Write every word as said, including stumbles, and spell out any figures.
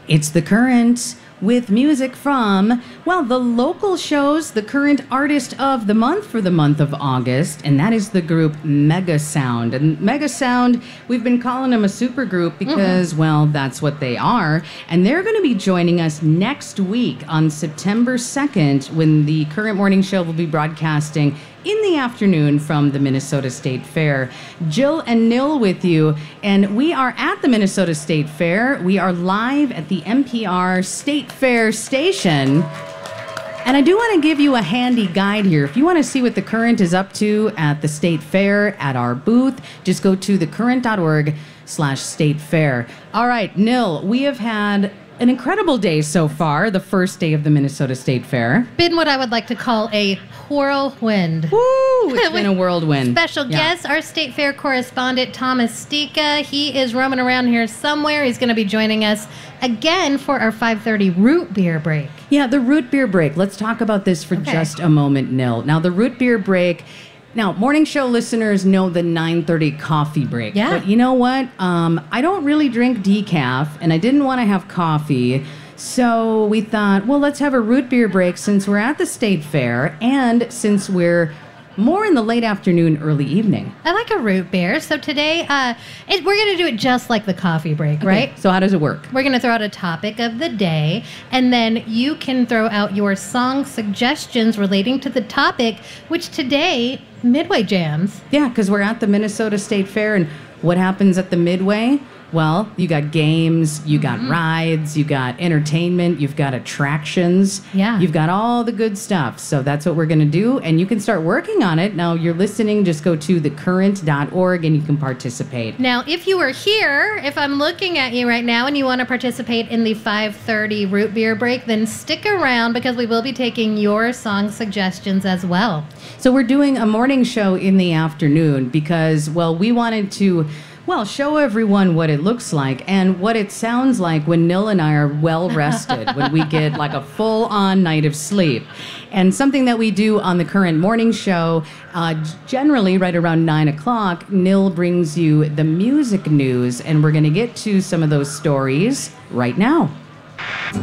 It's The Current with music from, well, the local shows, the current artist of the month for the month of August, and that is the group Mega Sound. And Mega Sound, we've been calling them a super group because, mm-hmm. well, that's what they are. And they're going to be joining us next week on September second when the Current Morning Show will be broadcasting in the afternoon from the Minnesota State Fair. Jill and Nil with you, and we are at the Minnesota State Fair. We are live at the N P R State Fair station. And I do want to give you a handy guide here. If you want to see what The Current is up to at the State Fair, at our booth, just go to thecurrent.org slash state fair. All right, Nil, we have had an incredible day so far, the first day of the Minnesota State Fair. Been what I would like to call a whirlwind. Woo! It's been a whirlwind. Special yeah. guest, our State Fair correspondent, Thomas Stika. He is roaming around here somewhere. He's going to be joining us again for our five thirty root beer break. Yeah, the root beer break. Let's talk about this for okay. just a moment, Nil. Now, the root beer break... Now, morning show listeners know the nine thirty coffee break. Yeah. But you know what? Um, I don't really drink decaf, and I didn't want to have coffee. So we thought, well, let's have a root beer break since we're at the State Fair and since we're more in the late afternoon, early evening. I like a root beer. So today, uh, it, we're going to do it just like the coffee break, okay. right? So how does it work? We're going to throw out a topic of the day, and then you can throw out your song suggestions relating to the topic, which today, Midway Jams. Yeah, because we're at the Minnesota State Fair, and what happens at the Midway? Well, you got games, you got mm-hmm. rides, you got entertainment, you've got attractions. Yeah. You've got all the good stuff. So that's what we're going to do, and you can start working on it. Now, you're listening, just go to the current dot org and you can participate. Now, if you were here, if I'm looking at you right now and you want to participate in the five thirty root beer break, then stick around because we will be taking your song suggestions as well. So we're doing a morning show in the afternoon because, well, we wanted to... Well, show everyone what it looks like and what it sounds like when Nil and I are well rested, when we get like a full-on night of sleep. And something that we do on the Current Morning Show, uh, generally right around nine o'clock, Nil brings you the music news, and we're going to get to some of those stories right now.